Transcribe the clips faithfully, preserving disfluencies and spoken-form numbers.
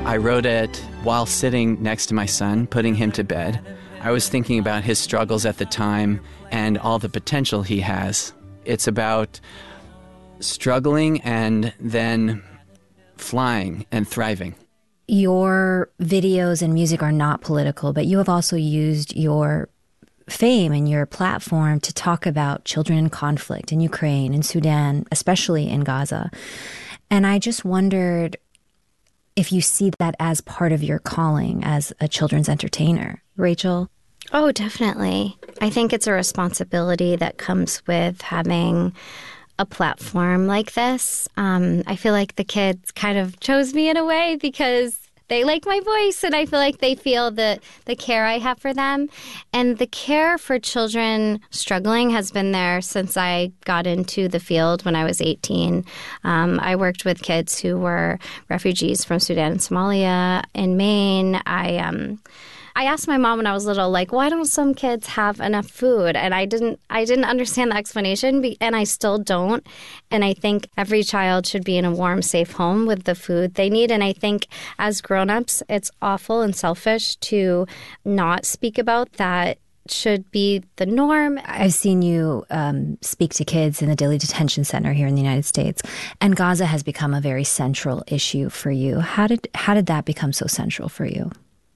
I wrote it while sitting next to my son, putting him to bed. I was thinking about his struggles at the time and all the potential he has. It's about struggling and then flying and thriving. Your videos and music are not political, but you have also used your fame and your platform to talk about children in conflict in Ukraine, in Sudan, especially in Gaza. And I just wondered if you see that as part of your calling as a children's entertainer. Rachel? Oh, definitely. I think it's a responsibility that comes with having a platform like this. Um, I feel like the kids kind of chose me in a way because they like my voice, and I feel like they feel the, the care I have for them. And the care for children struggling has been there since I got into the field when I was eighteen. Um, I worked with kids who were refugees from Sudan and Somalia in Maine. I um, I asked my mom when I was little, like, why don't some kids have enough food? And I didn't I didn't understand the explanation, and I still don't. And I think every child should be in a warm, safe home with the food they need. And I think as grown-ups, it's awful and selfish to not speak about that. Should be the norm. I've seen you um, speak to kids in the Dilley Detention Center here in the United States, and Gaza has become a very central issue for you. How did how did that become so central for you?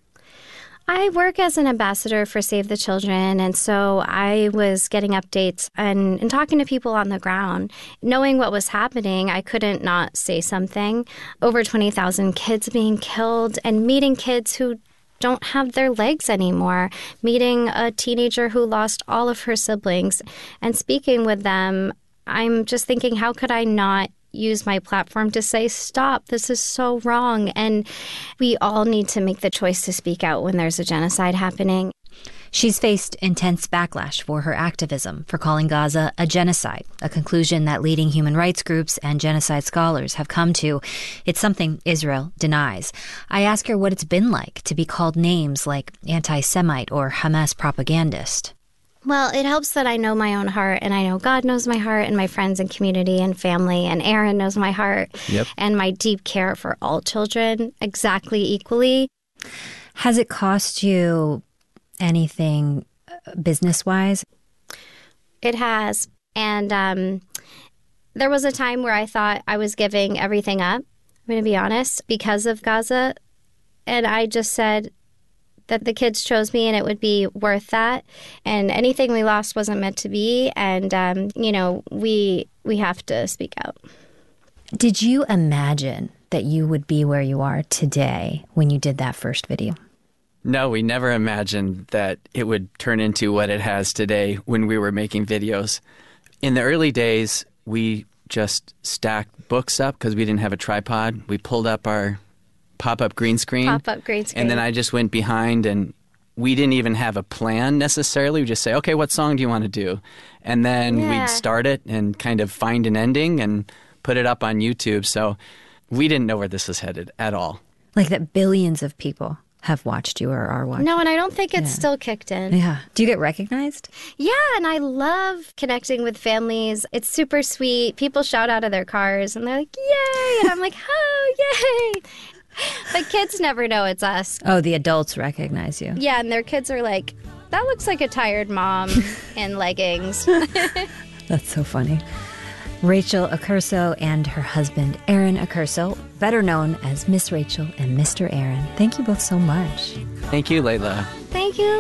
I work as an ambassador for Save the Children, and so I was getting updates and, and talking to people on the ground. Knowing what was happening, I couldn't not say something. Over twenty thousand kids being killed, and meeting kids who don't have their legs anymore, meeting a teenager who lost all of her siblings, and speaking with them, I'm just thinking, how could I not use my platform to say, stop, this is so wrong. And we all need to make the choice to speak out when there's a genocide happening. She's faced intense backlash for her activism, for calling Gaza a genocide, a conclusion that leading human rights groups and genocide scholars have come to. It's something Israel denies. I ask her what it's been like to be called names like anti-Semite or Hamas propagandist. Well, it helps that I know my own heart, and I know God knows my heart, and my friends and community and family, and Aaron knows my heart, yep. and my deep care for all children exactly equally. Has it cost you anything business-wise? It has. And um, there was a time where I thought I was giving everything up, I'm going to be honest, because of Gaza. And I just said that the kids chose me and it would be worth that. And anything we lost wasn't meant to be. And, um, you know, we we have to speak out. Did you imagine that you would be where you are today when you did that first video? No, we never imagined that it would turn into what it has today when we were making videos. In the early days, we just stacked books up because we didn't have a tripod. We pulled up our pop-up green screen. Pop-up green screen. And then I just went behind, and we didn't even have a plan necessarily. We just say, okay, what song do you want to do? And then yeah. we'd start it and kind of find an ending and put it up on YouTube. So we didn't know where this was headed at all. Like that billions of people have watched you or are watching. No, and I don't think it's yeah. still kicked in. Yeah. Do you get recognized? Yeah, and I love connecting with families. It's super sweet. People shout out of their cars, and they're like, yay! And I'm like, oh, yay! But kids never know it's us. Oh, the adults recognize you. Yeah, and their kids are like, that looks like a tired mom in leggings. That's so funny. Rachel Accurso and her husband, Aaron Accurso, better known as Miss Rachel and Mister Aaron. Thank you both so much. Thank you, Layla. Thank you.